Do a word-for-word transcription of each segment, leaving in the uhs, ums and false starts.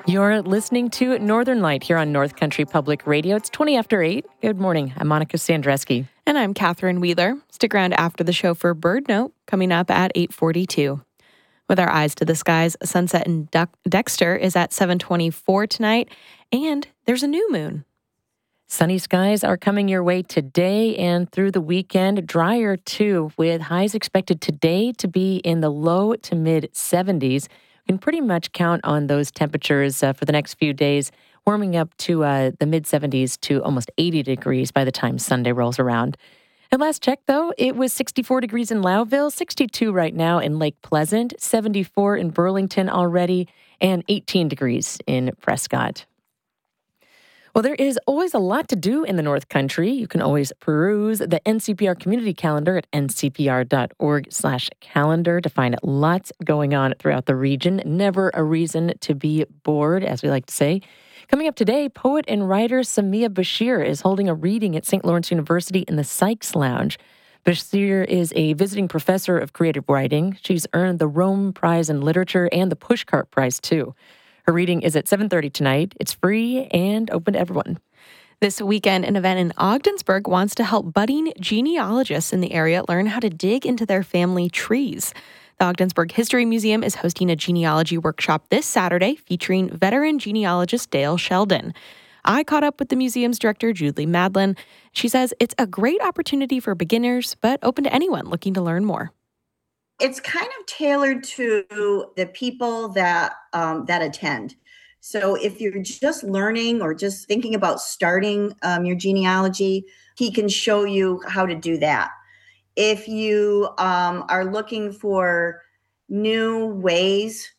You're listening to Northern Light here on North Country Public Radio. It's twenty after eight. Good morning. I'm Monica Sandreski. And I'm Catherine Wheeler. Stick around after the show for Bird Note, coming up at eight forty-two. With our eyes to the skies, sunset in De- Dexter is at seven twenty-four tonight, and there's a new moon. Sunny skies are coming your way today and through the weekend. Drier, too, with highs expected today to be in the low to mid seventies. You can pretty much count on those temperatures uh, for the next few days, warming up to uh, the mid seventies to almost eighty degrees by the time Sunday rolls around. At last check, though, it was sixty-four degrees in Lowville, sixty-two right now in Lake Pleasant, seventy-four in Burlington already, and eighteen degrees in Prescott. Well, there is always a lot to do in the North Country. You can always peruse the N C P R community calendar at n c p r dot org slash calendar to find lots going on throughout the region. Never a reason to be bored, as we like to say. Coming up today, poet and writer Samia Bashir is holding a reading at Saint Lawrence University in the Sykes Lounge. Bashir is a visiting professor of creative writing. She's earned the Rome Prize in Literature and the Pushcart Prize, too. Her reading is at seven thirty tonight. It's free and open to everyone. This weekend, an event in Ogdensburg wants to help budding genealogists in the area learn how to dig into their family trees. The Ogdensburg History Museum is hosting a genealogy workshop this Saturday featuring veteran genealogist Dale Sheldon. I caught up with the museum's director, Julie Madlin. She says it's a great opportunity for beginners, but open to anyone looking to learn more. It's kind of tailored to the people that um, that attend. So if you're just learning or just thinking about starting um, your genealogy, he can show you how to do that. If you um, are looking for new ways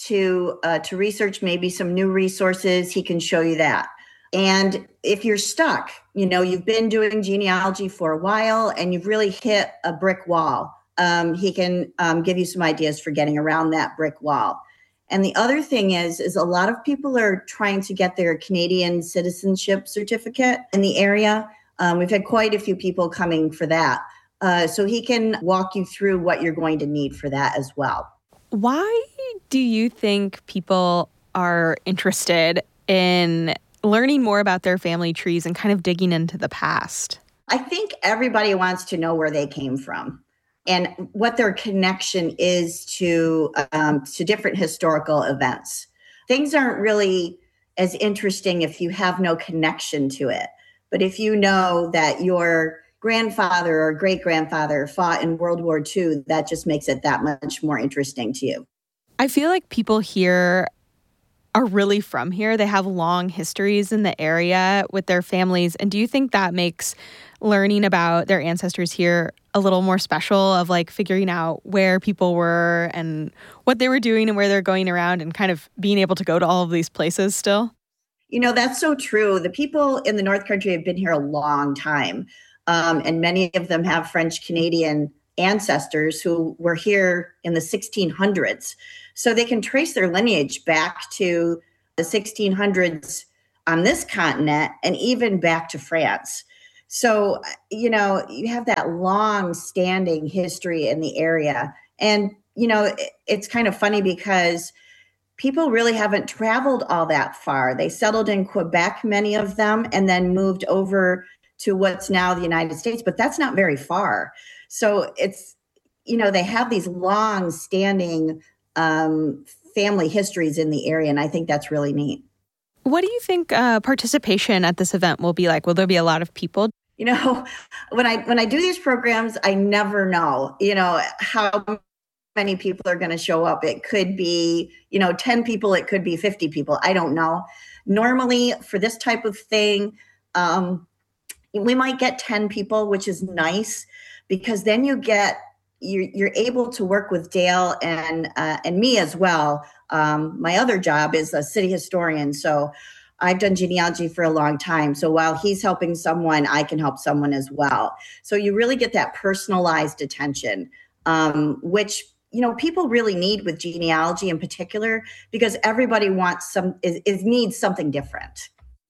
to uh, to research, maybe some new resources, he can show you that. And if you're stuck, you know, you've been doing genealogy for a while and you've really hit a brick wall, um, he can um, give you some ideas for getting around that brick wall. And the other thing is, is a lot of people are trying to get their Canadian citizenship certificate in the area. Um, we've had quite a few people coming for that. Uh, so he can walk you through what you're going to need for that as well. Why do you think people are interested in learning more about their family trees and kind of digging into the past? I think everybody wants to know where they came from and what their connection is to um, to different historical events. Things aren't really as interesting if you have no connection to it. But if you know that your grandfather or great-grandfather fought in World War Two, that just makes it that much more interesting to you. I feel like people here are really from here. They have long histories in the area with their families. And do you think that makes learning about their ancestors here a little more special, of like figuring out where people were and what they were doing and where they're going around and kind of being able to go to all of these places still? You know, that's so true. The people in the North Country have been here a long time. Um, and many of them have French Canadian ancestors who were here in the sixteen hundreds. So they can trace their lineage back to the sixteen hundreds on this continent and even back to France. So, you know, you have that long-standing history in the area. And, you know, it, it's kind of funny because people really haven't traveled all that far. They settled in Quebec, many of them, and then moved over to what's now the United States, but that's not very far. So it's, you know, they have these long-standing um, family histories in the area, and I think that's really neat. What do you think uh, participation at this event will be like? Will there be a lot of people? You know, when I when I do these programs, I never know, you know, how many people are going to show up. It could be, you know, ten people. It could be fifty people. I don't know. Normally, for this type of thing, um, we might get ten people, which is nice because then you get you're, you're able to work with Dale and uh, and me as well. Um, my other job is a city historian, so I've done genealogy for a long time. So while he's helping someone, I can help someone as well. So you really get that personalized attention, um, which, you know, people really need with genealogy in particular, because everybody wants some, is, is needs something different.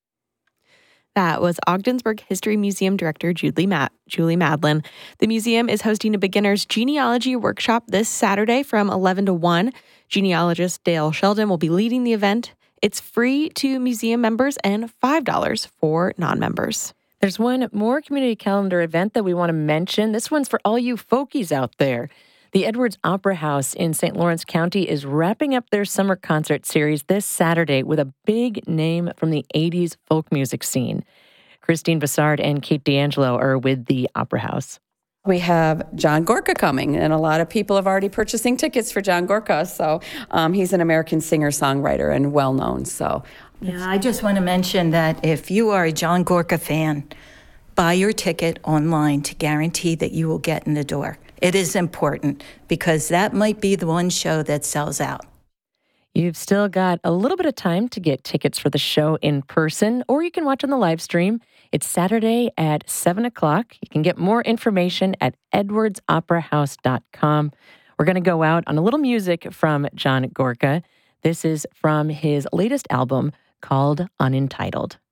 That was Ogdensburg History Museum Director Julie, Matt, Julie Madlin. The museum is hosting a beginner's genealogy workshop this Saturday from eleven to one. Genealogist Dale Sheldon will be leading the event. It's free to museum members and five dollars for non-members. There's one more community calendar event that we want to mention. This one's for all you folkies out there. The Edwards Opera House in Saint Lawrence County is wrapping up their summer concert series this Saturday with a big name from the eighties folk music scene. Christine Bassard and Kate D'Angelo are with the Opera House. We have John Gorka coming, and a lot of people have already purchasing tickets for John Gorka. So um, he's an American singer-songwriter and well-known. So yeah, I just want to mention that if you are a John Gorka fan, buy your ticket online to guarantee that you will get in the door. It is important because that might be the one show that sells out. You've still got a little bit of time to get tickets for the show in person, or you can watch on the live stream. It's Saturday at seven o'clock. You can get more information at edwards opera house dot com. We're going to go out on a little music from John Gorka. This is from his latest album called Unentitled.